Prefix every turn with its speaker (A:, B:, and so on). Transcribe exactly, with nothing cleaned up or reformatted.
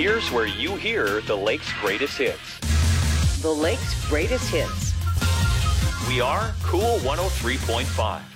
A: Here's where you hear the Lake's greatest hits.
B: The Lake's greatest hits.
A: We are Cool one oh three point five.